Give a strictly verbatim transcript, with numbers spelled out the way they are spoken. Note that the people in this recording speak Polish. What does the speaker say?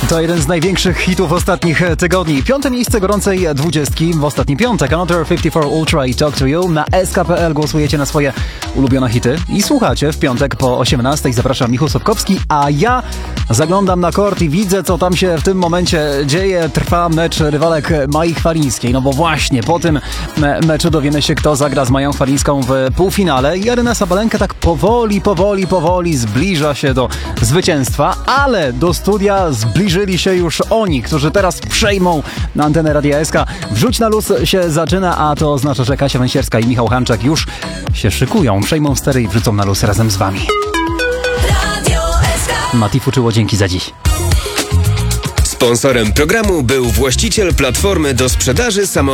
To jeden z największych hitów ostatnich tygodni. Piąte miejsce gorącej dwudziestki w ostatni piątek. Another pięćdziesiąt cztery Ultra i Talk to You. Na S K kropka P L głosujecie na swoje ulubione hity i słuchacie w piątek po osiemnastej. Zapraszam, Michał Sobkowski, a ja zaglądam na kort i widzę, co tam się w tym momencie dzieje. Trwa mecz rywalek Mai Chwalińskiej. No bo właśnie po tym me- meczu dowiemy się, kto zagra z Mają Chwalińską w półfinale. I Aryna Sabalenka tak powoli, powoli, powoli zbliża się do zwycięstwa, ale do studia zbliżyli się już oni, którzy teraz przejmą na antenę Radia S K. Wrzuć na luz się zaczyna, a to oznacza, że Kasia Węsierska i Michał Hanczak już się szykują, przejmą stery i wrzucą na luz razem z wami. Mati Fuczyło, dzięki za dziś. Sponsorem programu był właściciel platformy do sprzedaży samochodów.